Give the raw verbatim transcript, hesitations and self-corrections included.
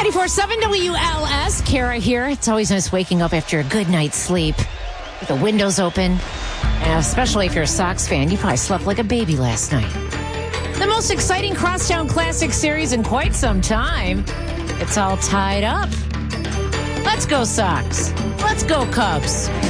ninety-four point seven W L S, Kara here. It's always nice waking up after a good night's sleep with the windows open. And especially if you're a Sox fan, you probably slept like a baby last night. The most exciting Crosstown Classic series in quite some time. It's all tied up. Let's go Sox. Let's go Cubs.